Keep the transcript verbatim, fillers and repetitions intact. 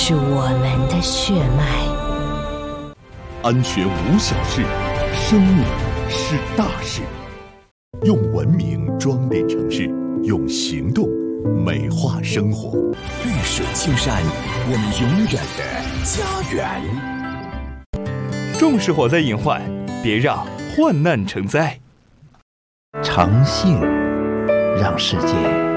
是我们的血脉。 安全无小事，生命是大事。用文明装点城市，用行动美化生活。 绿水青山，我们永远的家园。 重视火灾隐患，别让患难成灾。 诚信让世界